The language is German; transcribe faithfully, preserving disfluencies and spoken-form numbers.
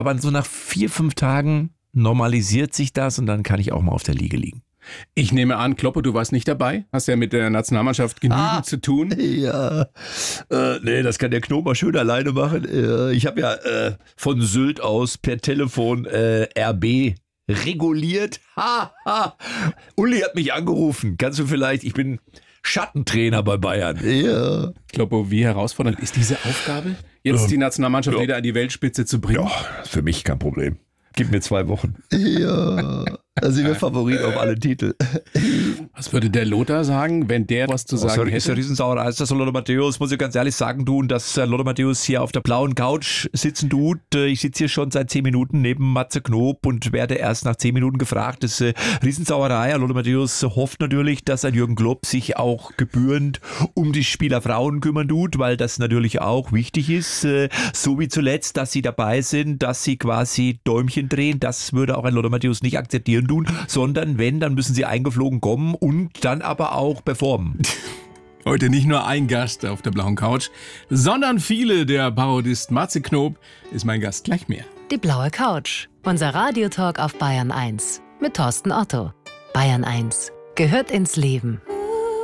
Aber so nach vier, fünf Tagen normalisiert sich das und dann kann ich auch mal auf der Liege liegen. Ich nehme an, Kloppo, du warst nicht dabei? Hast ja mit der Nationalmannschaft genügend ah, zu tun. Ja, äh, nee, das kann der Kno mal schön alleine machen. Äh, ich habe ja äh, von Sylt aus per Telefon äh, R B reguliert. Ha, ha. Uli hat mich angerufen. Kannst du vielleicht, ich bin Schattentrainer bei Bayern. Ja. Kloppo, wie herausfordernd ist diese Aufgabe, jetzt ähm, die Nationalmannschaft ja. wieder an die Weltspitze zu bringen? Ja, für mich kein Problem. Gib mir zwei Wochen. Ja, also ich bin Favorit auf alle Titel. Was würde der Lothar sagen, wenn der was zu sagen oh, hätte? Ist der Riesensauerei, ist das so Lothar Matthäus, muss ich ganz ehrlich sagen, du, und dass Lothar Matthäus hier auf der blauen Couch sitzen tut. Ich sitze hier schon seit zehn Minuten neben Matze Knob und werde erst nach zehn Minuten gefragt. Das ist äh, Riesensauerei. Lothar Matthäus hofft natürlich, dass ein Jürgen Klopp sich auch gebührend um die Spielerfrauen kümmern tut, weil das natürlich auch wichtig ist. Äh, so wie zuletzt, dass sie dabei sind, dass sie quasi Däumchen drehen. Das würde auch ein Lothar Matthäus nicht akzeptieren tun, sondern wenn, dann müssen sie eingeflogen kommen und dann aber auch performen. Heute nicht nur ein Gast auf der blauen Couch, sondern viele. Der Parodist Matze Knob ist mein Gast. Gleich mehr. Die blaue Couch. Unser Radiotalk auf Bayern eins. Mit Thorsten Otto. Bayern eins gehört ins Leben.